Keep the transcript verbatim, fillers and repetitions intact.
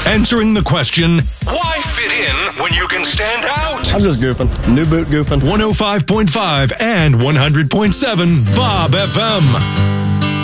Answering the question, why fit in when you can stand out? I'm just goofing. New boot goofing. one oh five point five and one hundred point seven Bob F M.